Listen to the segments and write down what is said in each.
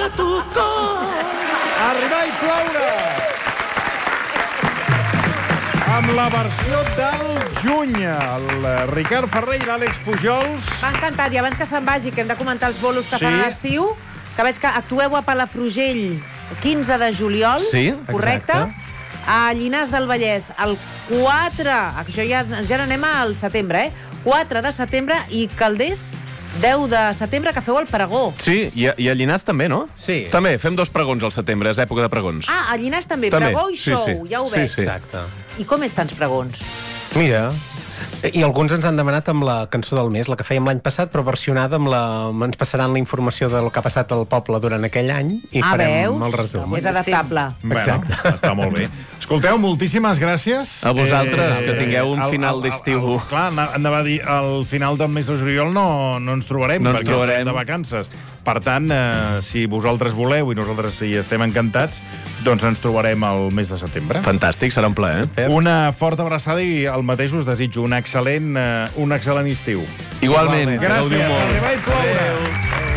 de tu cor. Arribar i ploure! Amb la versió del juny, el Ricard Ferrer i l'Àlex Pujols. M'ha encantat, i abans que se'n vagi, que hem de comentar els bolos que Sí. fan a l'estiu, que veig que actueu a Palafrugell 15 de juliol, Sí, correcte? exacte. A Llinars del Vallès, el 4, això ja anem al setembre, 4 de setembre, i Calders, 10 de setembre, que feu el pregó. Sí, i a Llinars també, no? Sí. També, fem 2 pregons al setembre, és època de pregons. Ah, a Llinars també, També, pregó i sí, show, sí. ja ho Sí, veig. sí. Exacte. I com és tants pregons? Mira, i alguns ens han demanat amb la cançó del mes, la que fèiem l'any passat, però versionada amb la... Ens passaran la informació del que ha passat al poble durant aquell any i farem el resum. És adaptable. Exacte. Bueno, està molt bé. Escolteu, moltíssimes gràcies. A vosaltres, que tingueu un final d'estiu. Clar, anava a dir, al final del mes de juliol no ens trobarem, No ens perquè trobarem. estem de vacances. Per tant, si vosaltres voleu i nosaltres hi estem encantats, doncs ens trobarem al mes de setembre. Fantàstic, serà un plaer. Una forta abraçada i el mateix us desitjo un excel·lent estiu. Igualment, que Gràcies. gaudiu molt. Arribar i ploure.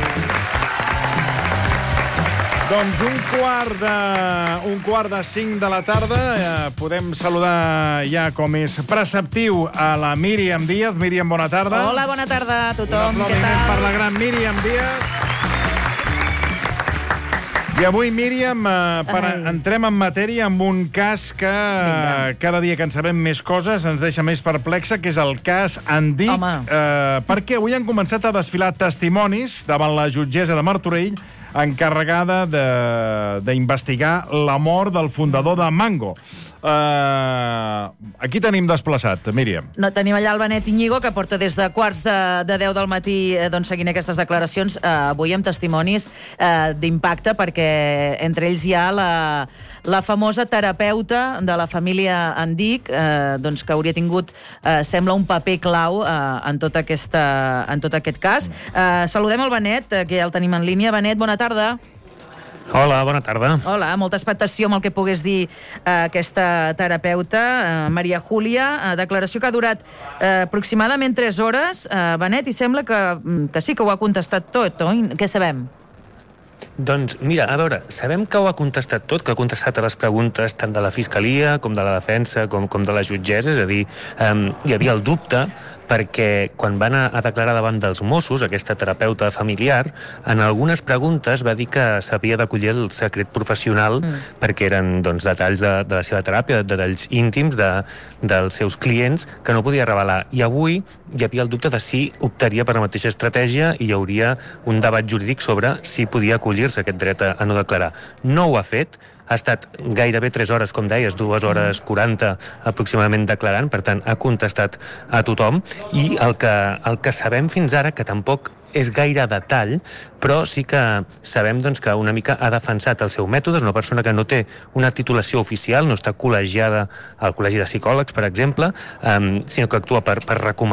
Doncs un quart de 5 de la tarda. Podem saludar ja, com és preceptiu, a la Míriam Díaz. Míriam, bona tarda. Hola, bona tarda a Un tothom. Què aplaudiment per tal? la gran Míriam Díaz. I avui, Míriam, entrem en matèria amb un cas que cada dia que en sabem més coses ens deixa més perplexa, que és el cas Andic. Perquè avui han començat a desfilar testimonis davant la jutgessa de Martorell encarregada d'investigar la mort del fundador de Mango. Aquí tenim desplaçat, Míriam. No, tenim allà el Benet Iñigo, que porta des de quarts de 10 del matí seguint aquestes declaracions, avui amb testimonis d'impacte, perquè entre ells hi ha la famosa terapeuta de la família Andic, que hauria tingut, sembla, un paper clau en tot aquest cas. Saludem el Benet, que ja el tenim en línia. Benet, bona tarda. Hola, bona tarda. Hola, molta expectació amb el que pogués dir aquesta terapeuta, Maria Júlia. Declaració que ha durat aproximadament 3 hores. Benet, i sembla que sí que ho ha contestat tot, oi? Què sabem? Doncs mira, a veure, sabem que ho ha contestat tot, que ha contestat a les preguntes tant de la Fiscalia com de la defensa com de la jutgessa, és a dir, hi havia el dubte perquè quan van a declarar davant dels Mossos, aquesta terapeuta familiar, en algunes preguntes va dir que s'havia d'acollir el secret professional perquè eren detalls de la seva teràpia, detalls íntims dels seus clients que no podia revelar. I avui hi havia el dubte de si optaria per la mateixa estratègia i hi hauria un debat jurídic sobre si podia acollir-se aquest dret a no declarar. No ho ha fet, ha estat gairebé 3 hores, com deies, 2 hores 40 aproximadament declarant, per tant, ha contestat a tothom, i el que sabem fins ara, que tampoc és gaire detall, però sí que sabem que una mica ha defensat el seu mètode. És una persona que no té una titulació oficial, no està col·legiada al Col·legi de Psicòlegs, per exemple, sinó que actua per recomanar